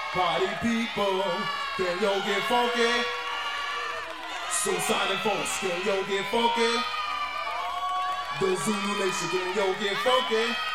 Party people, can yo get funky? Suicide and folks, can yo get funky? The Zulu Nation, can yo get funky?